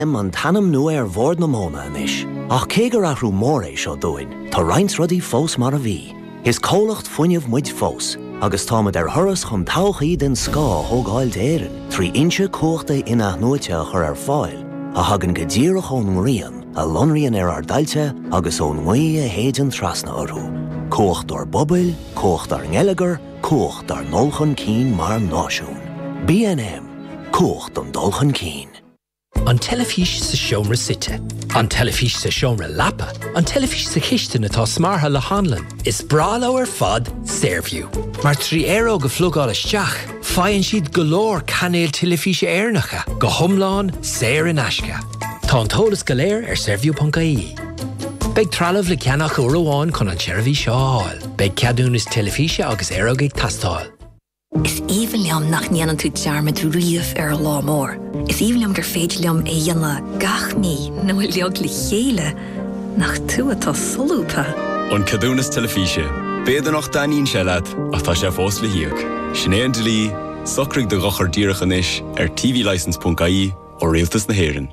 Man tanam nu bhord na móna inis. Ach cégur athrú mór é seo dúin, tá roinnt rudí fós mar a bhí. Is cólacht fuinneamh muid fós, agus támad thuras chun tauchaí den scá thógáil d'éireann, 3 inche cóchta inach nuaite chur fáil, a hagan go ddíreach ón rian, a lonrian dailte agus ón mhaí a héidean trasna orthú. Cócht ar bobail, cócht ar ngeileagar, cócht ar nolchan cín mar náisiún. B&M, cócht an dulchan cín. An telefís sa seomra site, an telefís sa seomra lapa, an telefís sa chiiste natá smartha le hanlan, is brala ar fad Saorview. Mar 3 euro go flugál isteach, faigheann siad golóir canéil telefíse airnacha, go thomláin, saor in aisce. Tá an tólas go léir ar saorview.ie. Beidh trealamh le ceannach uairháin chun an tseirbhí seo áil. Beidh ceadún is telefíse agus aeróg ag tastáil. Is even liam nach níanaan tú dearmid riamh ar lá mór. Is even liam gur féidir liam é dhéanana gach mí nó leog le chéile nach tú atá solúpa. An cadúnas telefíse, béidir nach daíonn se leat ach tá sé fós le hiag. Sinéad Lí, socraigh de gachar díreach anois ar tvlicense.ie ó Rialtas na hÉireann.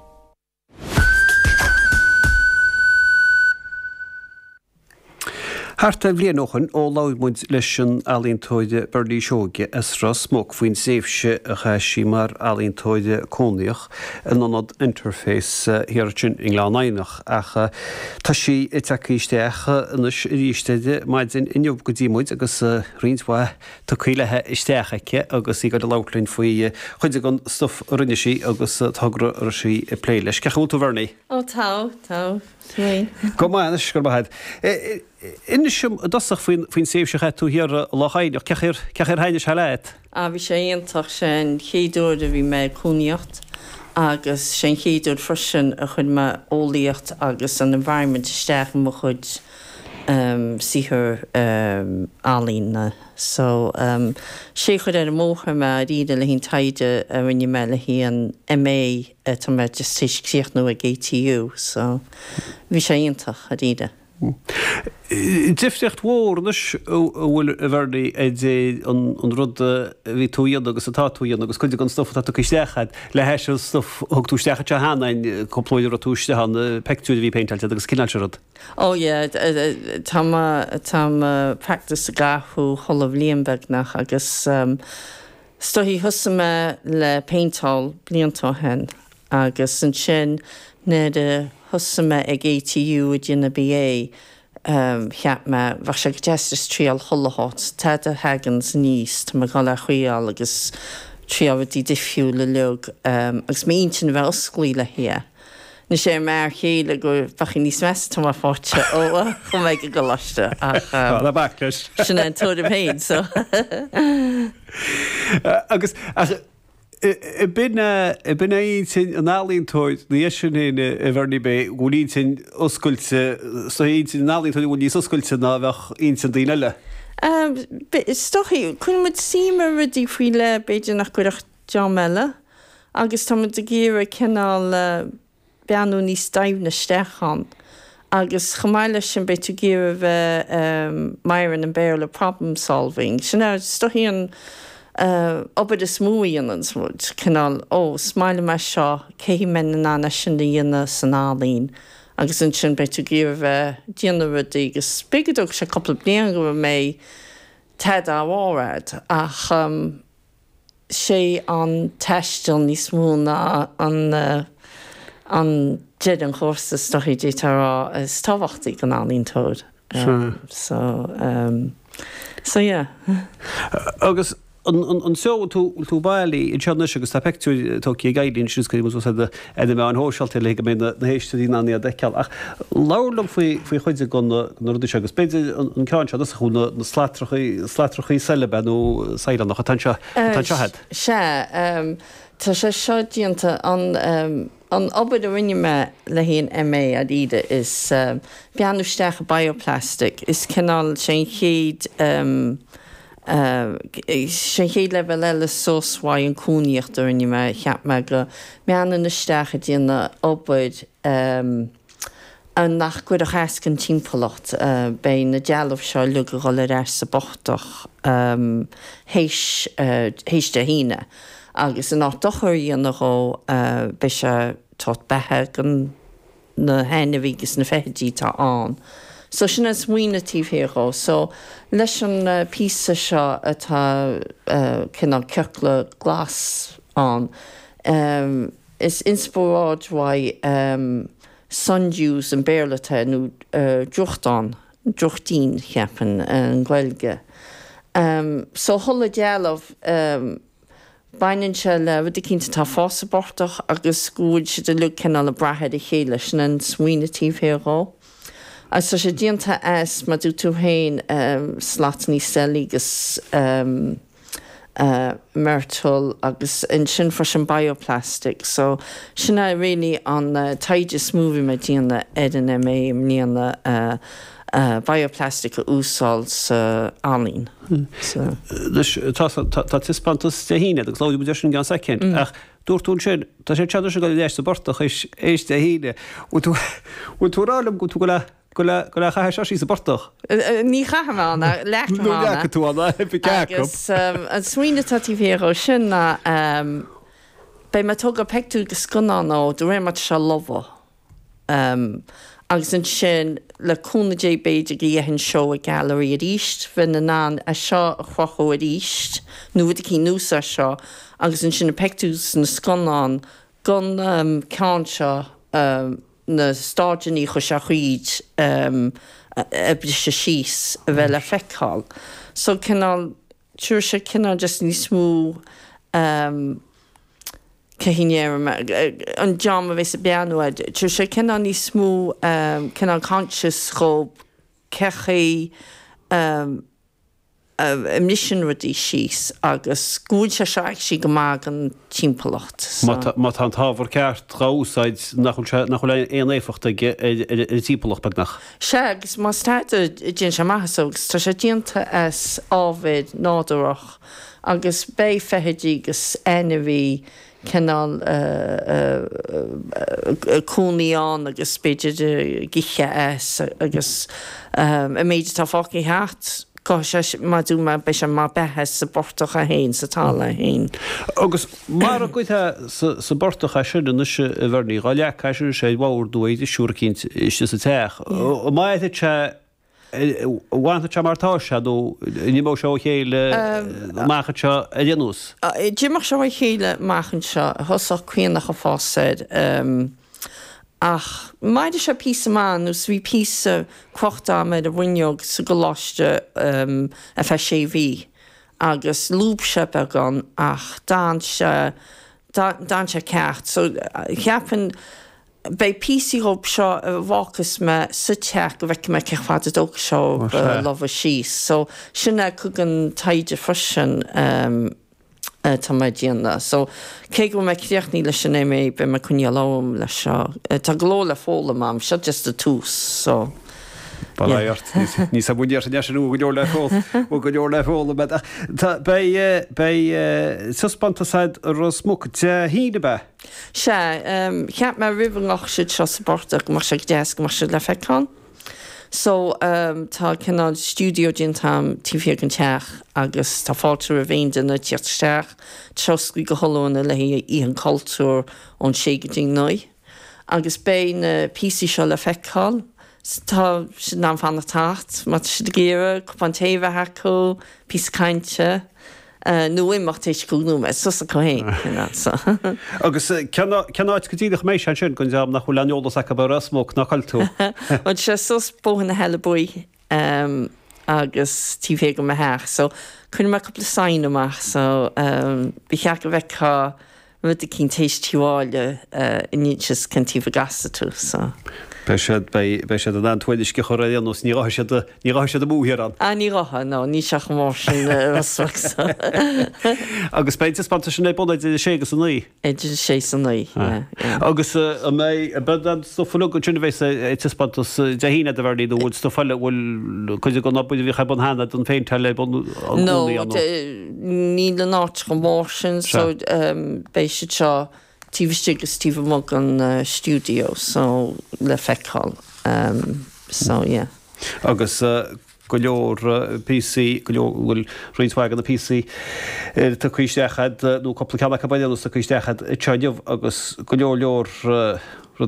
Harta bblianóchan ó láimmuid leis an alíntóide Berlí seoge is ras smóg faoin séifse a chaisí mar alíntóide cónaíoch an anad interface hiartin in glánainach acha tá sí itaíisteacha inis ríisteide maid in inneomh go ddímuid agus rionsha tá chuilethe isteachaice agus í go lálainn faoi chuide an stuff rinne sí agus tugra ar sí plé leis. Cecha tú bharnaí? Ó tá. Go máis gur baid. Inisisiom dasach faoin séifsecha tú hir láchaide cechar haine se leid? A bhí sé aontaach sin chéadúir a bhí me cúneocht agus sin chéadúir frisin a chud me ólíocht agus an environment isteach mo chud sihir álína. So sé chud ar mócha me ríide le hín taide a rinne me le hí an MA tá me just tíiscíocht nó a GTU, so bhí sé aontaach a ríide. Diftecht mhórnas bhfuil a bhardaí é an rud bhí túíad agus atá túíad agus chuide an stuff tú isteachad le heis stuff thug tú steachcha te hánain complóidir a túiste an peictúid bhí peintalte agus cinál se rud. Ó tá practice a gathú cholamh líonbeagnach agus stohí thusa le peintáil bliantá hen agus an sin ne de thusa ag ATU a dhéanana BA cheap me bhar sé go deistas tríal chulahat te a hagans níos tá mar gáil a chuáil agus tríáhadí difhiú le leog agus méontin bheith osclaí le hia. Na sé mar chéile gur bachí níos meas tá mar fáte ó chu méid go goláiste le baclis. Sin an tóid a féin so. Agus bin sin an álíntóid na sinna a bharní be bhúlín sin oscailte sin álíntóid bhúil níos oscailte ná bheith on daine le. Stochaí chun muid síime rudí faoi le beidir nach chuireach John meile agus tá muid a ggéire cinál beanú níos daimhna stechan agus chamáile sin beidir ggéire bheith mairan an béir le problem solving. Sin stochaí an Obad is múíon an smúd, cinál smaile me seo céhí men na nána sin na dhéanana san álín, agus an sin beidir ggéir bheith déanana rudí, agus spégadúg sé coppla blian go mé tead á bhárad ach sé an teistil níos múna an dead an chósta stochaí détarrá is tábhachtaí gan álín tóid. So yeah. Agus an seo tú bailí in seanna agus tá peictú tá í gaiilín sin go mú me an hóseilta le go mé na héiste dí naí a deceal ach lálam faoi chuide gan ruúdi agus beidir an ceáin se chuúna na slátrachaí selebe nó saile nach tansehead. Se tá sé seo díanta an obad a rinne me le híon MA a ide is beanúisteach bioplastic is cinál sé chéad sé chéad le bheith eile sósháid an cúnaíocht ar rinne me cheap me go meanan isteach a dtíanana obad an nach cuid a chascan timpplacht bé na dealamh seo lu go gáil ar sa bochtach héiste híine. Agus an átochar dhéanará be se tot bethe gan na hena vígus na fehedí tá an. So sin is muoinetíh hérá, so leis an písa seo atá cinál ceircla glas an. Is inspiráid sundews an béirlata nó drochtín cheapan an Gaeilge. So thola dealamh bainan se le bhd cinnta tá fása bortach agus gúil si de lu cinál le brathead a chéile sin an smuoinetíh hérá. As sé díanta ma dú tú hain slatní selígus myrtle agus in sin for sin bioplastic. So sinna really an taidir movie me díana EDNMA níana bioplastic a úsáils alín. Tá tispantas de híine, agus láidí buidir sin gan second. Ach dúirtún sin, tá sé teadidir se go leis sa bortach éis de híine. U túrálam go tú go le chaise sí sa bortach. Ní chahamana, leachtamana. Agus an smuoine tatí bhéró sin na bei me tóga pectú go scunan ó do ré mat se lofa. Agus an sin le cúna dé beidir go dhéhann seo a gallery a ríist, fin na ná a seo a chwacho a ríist, nó bhd cí núsa seo, agus an sin a pectús na scunan gon cán seo na stáidení chu se chuid ebri se síos a bheith le feicáil. So cinál túir se cinál just ní smú cehinéir an jam a bheits a beanúid. Túir se cinál ní smú cinál conscious chó cechaí mission rudí síos agus gúil se seach sí go mág an timpplacht. Má an táhar ceart ráúsáid nach le éon éfacht típalacht begnach. Se agus má státe dén se maithasógus tá sé dínta as ábhéid nádarach agus bé fehedí agus enahí cinál cúnaíán agus beidir giche agus a méidir tá fáci háart. Má dú me be sem má bethe sa bortach a héin sa tála héin. Agus mar a goithe sa bortach a sin nu se bharní gáile caiisiú sé bhir dúid siúrcinint iste sa teach. Maithe bhaanta te martá se dó níbó seo chéile mácha seo a dhéanús. Díach seo chéile máchan seo thosach cuiannach a fásaid. Ach, maidir se písa man ús bhí písa cuachtá me a bhainneog sa go láiste a fe sé bhí agus lúb se be gan ach dá se ceart. So cheapan bei písaí hób seo a bháchas me sa teach go bheith me cechfad a dóg seo lova síos. So sinna chugan taide frisin tá mé díanana. So cé go me críochní leis sin éime be me chunne lám leis seo. Tá gló le fóla mám, se just a tús, so... Baláart, ní sa búidir sin neisiú go leor le fól, go leor le fóla, but bei suspantasaid smúc de híide be? Se, cheap me ribhangach siad seo sa bortach mar se deas mar se le feicán. So tá cinál studio dintam tíhé an teach agus tá fáiltar a bhéin duna tíirteach troscaí go holóna le í an cultúr ón ségading nui. Agus bé na písaí seo le feicáil, tá sin ná fanna tacht, má si de géire, cupán taobh heú, pís cainte, nó imach tééis goúm susa chuhéin. Agus cenáid go tíadach mééis sin gon deam nach chu leolalas a bar rasmóg nach chailtú. Bhain sé sus bóhanna heile buí agus tíhé go heach, so chun me coppla sain amach, so bhí cheach go bheitá bhd a cinn tééis tíháile iníos cin tíomh gasasa tú. Bei sé an antuidir go choréanús ní sé a búhéar an. Ní ratha ná ní seach mar sin rasfa. Agus péinte spanta sin é bonaid ségus san nuí? Idir sé san nuí. Agus mé bedan stofanú go tuna bhééis spantas de híine a bhharní bhúil stofaile bhfuil chuide go napúid bhí chebun hána don féin teile No, ní le náit go mór sin, so béis sé seo tíbhstígus tíbh mag an studio, so le feicáil. So, yeah. Agus go leor PC go bhfuil roiinsáig an na PC tá chuisteachad nó coppla ceach bailús a chuisteachad teideh agus go leor